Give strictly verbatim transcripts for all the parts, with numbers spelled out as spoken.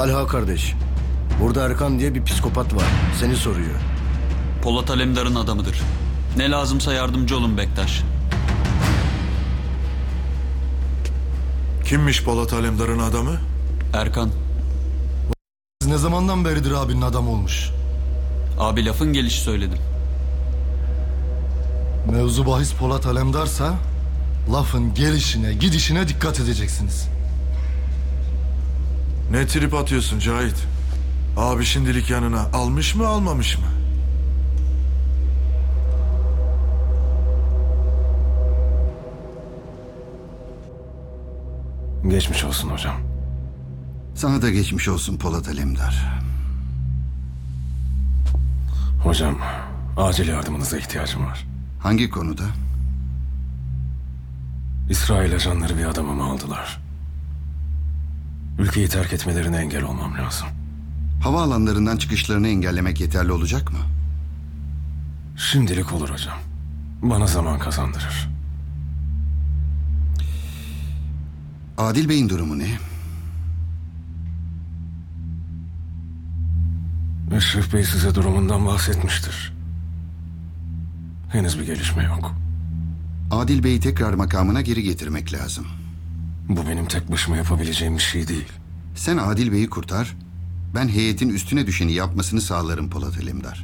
Talha kardeş, burada Erkan diye bir psikopat var. Seni soruyor. Polat Alemdar'ın adamıdır. Ne lazımsa yardımcı olun Bektaş. Kimmiş Polat Alemdar'ın adamı? Erkan. Ne zamandan beridir abinin adam olmuş? Abi lafın gelişi söyledim. Mevzu bahis Polat Alemdar'sa lafın gelişine gidişine dikkat edeceksiniz. Ne trip atıyorsun Cahit? Abi şimdilik yanına almış mı almamış mı? Geçmiş olsun hocam. Sana da geçmiş olsun Polat Alemdar. Hocam, acil yardımınıza ihtiyacım var. Hangi konuda? İsrail ajanları bir adamımı aldılar. Ülkeyi terk etmelerine engel olmam lazım. Havaalanlarından çıkışlarını engellemek yeterli olacak mı? Şimdilik olur hocam. Bana zaman kazandırır. Adil Bey'in durumu ne? Eşref Bey size durumundan bahsetmiştir. Henüz bir gelişme yok. Adil Bey'i tekrar makamına geri getirmek lazım. Bu benim tek başıma yapabileceğim bir şey değil. Sen Adil Bey'i kurtar, ben heyetin üstüne düşeni yapmasını sağlarım Polat Alemdar.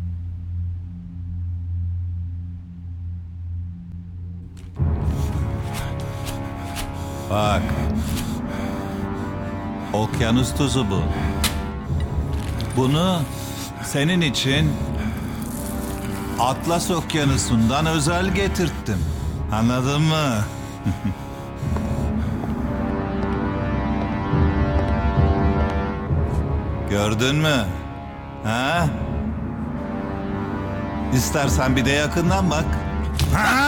Bak. Okyanus tuzu bu. Bunu senin için Atlas Okyanusu'ndan özel getirttim. Anladın mı? Gördün mü? Ha? İstersen bir de yakından bak. Ha?